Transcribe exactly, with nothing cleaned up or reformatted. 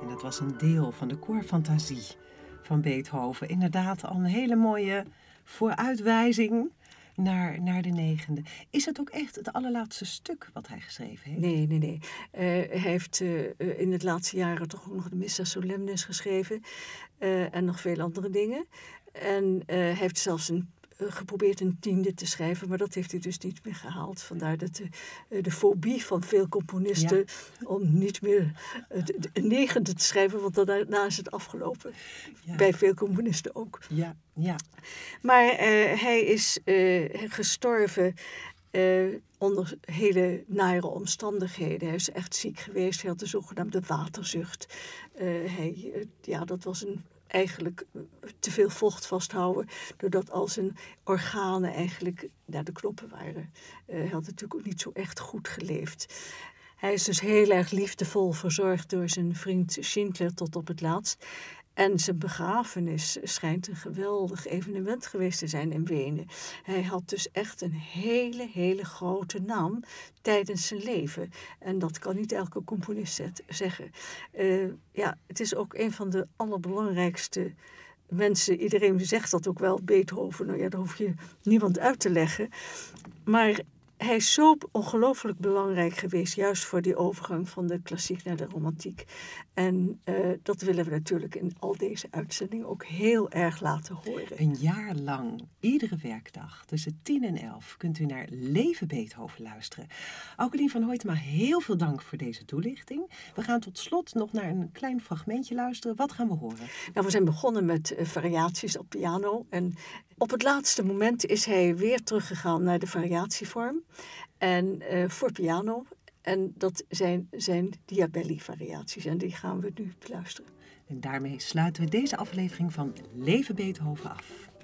En dat was een deel van de koorfantasie van Beethoven. Inderdaad al een hele mooie vooruitwijzing naar, naar de negende. Is het ook echt het allerlaatste stuk wat hij geschreven heeft? Nee, nee, nee. Uh, hij heeft uh, in het laatste jaren toch ook nog de Missa Solemnis geschreven. Uh, en nog veel andere dingen. En uh, hij heeft zelfs een geprobeerd een tiende te schrijven, maar dat heeft hij dus niet meer gehaald. Vandaar dat de, de fobie van veel componisten ja. om niet meer een negende te schrijven, want daarna is het afgelopen. Ja. Bij veel componisten ook. Ja, ja. Maar uh, hij is uh, gestorven uh, onder hele nare omstandigheden. Hij is echt ziek geweest. Hij had de zogenaamde waterzucht. Uh, hij, uh, ja, dat was een eigenlijk te veel vocht vasthouden, doordat al zijn organen eigenlijk naar de knoppen waren. Uh, hij had natuurlijk ook niet zo echt goed geleefd. Hij is dus heel erg liefdevol verzorgd door zijn vriend Schindler tot op het laatst. En zijn begrafenis schijnt een geweldig evenement geweest te zijn in Wenen. Hij had dus echt een hele, hele grote naam tijdens zijn leven. En dat kan niet elke componist zeggen. Uh, ja, het is ook een van de allerbelangrijkste mensen. Iedereen zegt dat ook wel, Beethoven. Nou ja, daar hoef je niemand uit te leggen. Maar hij is zo ongelooflijk belangrijk geweest, juist voor die overgang van de klassiek naar de romantiek. En uh, dat willen we natuurlijk in al deze uitzendingen ook heel erg laten horen. Een jaar lang, iedere werkdag, tussen tien en elf, kunt u naar Leven Beethoven luisteren. Aukelien van Hoytema, heel veel dank voor deze toelichting. We gaan tot slot nog naar een klein fragmentje luisteren. Wat gaan we horen? Nou, we zijn begonnen met uh, variaties op piano. En op het laatste moment is hij weer teruggegaan naar de variatievorm. En uh, voor piano. En dat zijn zijn Diabelli-variaties. En die gaan we nu beluisteren. En daarmee sluiten we deze aflevering van Leven Beethoven af.